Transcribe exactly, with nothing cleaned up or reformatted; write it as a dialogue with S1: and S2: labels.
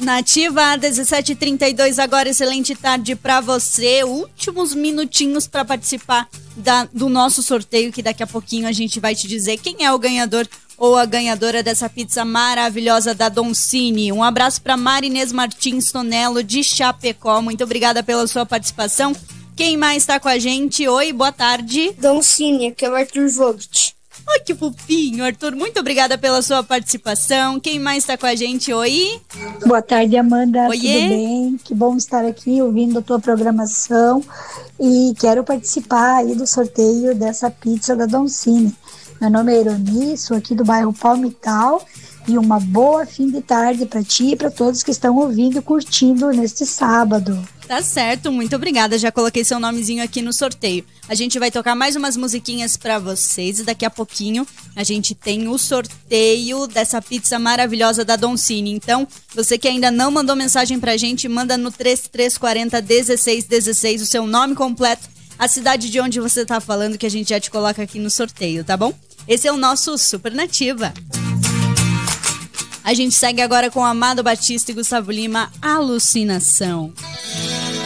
S1: Nativa, dezessete e trinta e dois agora, excelente tarde pra você. Últimos minutinhos pra participar da, do nosso sorteio, que daqui a pouquinho a gente vai te dizer quem é o ganhador ou a ganhadora dessa pizza maravilhosa da Doncini. Um abraço pra Marinês Martins Tonello de Chapecó, muito obrigada pela sua participação. Quem mais tá com a gente? Oi, boa tarde.
S2: Doncini, aqui é o Arthur Vogt.
S1: Ai, que fofinho, Arthur, muito obrigada pela sua participação. Quem mais tá com a gente? Oi?
S3: Boa tarde, Amanda.
S1: Oiê.
S3: Tudo bem? Que bom estar aqui ouvindo a tua programação e quero participar aí do sorteio dessa pizza da Doncini. Meu nome é Ironi, sou aqui do bairro Palmital e uma boa fim de tarde para ti e para todos que estão ouvindo e curtindo neste sábado.
S1: Tá certo, muito obrigada, já coloquei seu nomezinho aqui no sorteio. A gente vai tocar mais umas musiquinhas pra vocês e daqui a pouquinho a gente tem o sorteio dessa pizza maravilhosa da Doncini. Então, você que ainda não mandou mensagem pra gente, manda no três três quatro zero, um seis um seis o seu nome completo, a cidade de onde você tá falando, que a gente já te coloca aqui no sorteio, tá bom? Esse é o nosso Super Nativa. A gente segue agora com Amado Batista e Gustavo Lima, Alucinação.